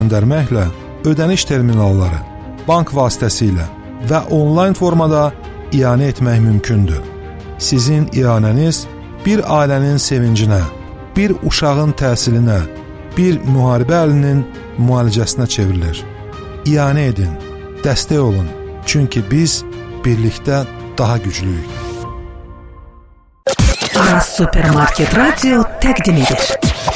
göndərməklə ödəniş terminalları, bank vasitəsilə və onlayn formada ianə etmək mümkündür. Sizin ianəniz bir ailənin sevincinə, bir uşağın təhsilinə, bir müharibə əlinin müalicəsinə çevrilir. İanə edin, dəstək olun, çünki biz birlikdə daha güclüyük. Supermarket Radio təqdim edir.